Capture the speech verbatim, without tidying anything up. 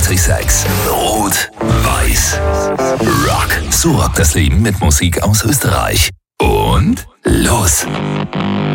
vierundzwanzig sechs. Rot, weiß, Rock. So rockt das Leben mit Musik aus Österreich. Und los!